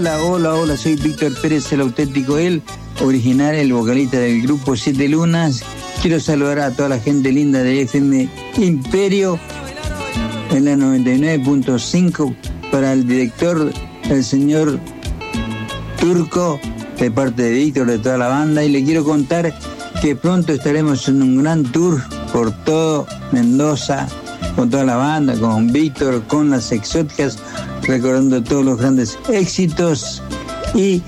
Hola, soy Víctor Pérez, el auténtico él, original, el vocalista del grupo Siete Lunas. Quiero saludar a toda la gente linda de FM Imperio en la 99.5, para el director, el señor Turco, de parte de Víctor, de toda la banda. Y le quiero contar que pronto estaremos en un gran tour por todo Mendoza, con toda la banda, con Víctor, con las Exóticas, recordando todos los grandes éxitos. Y